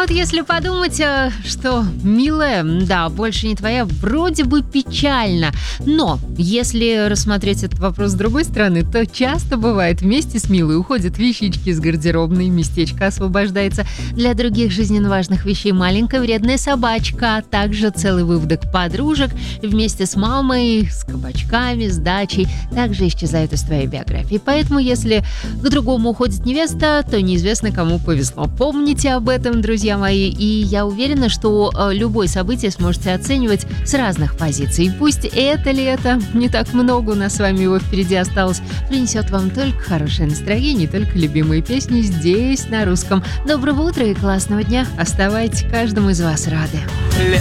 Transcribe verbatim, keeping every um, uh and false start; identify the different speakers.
Speaker 1: Вот если подумать, э, что, милая, да, больше не твоя, вроде бы печально. Но если рассмотреть этот вопрос с другой стороны, то часто бывает, вместе с милой уходят вещички из гардеробной, местечко освобождается для других жизненно важных вещей. Маленькая вредная собачка, а также целый выводок подружек вместе с мамой, с кабачками, с дачей также исчезают из твоей биографии. Поэтому, если к другому уходит невеста, то неизвестно, кому повезло. Помните об этом, друзья мои, и я уверена, что э, любое событие сможете оценивать с разных позиций. Пусть это лето, не так много у нас с вами его впереди осталось, принесет вам только хорошее настроение, только любимые песни здесь, на русском. Доброго утра и классного дня. Оставайтесь, каждому из вас рады.
Speaker 2: Лето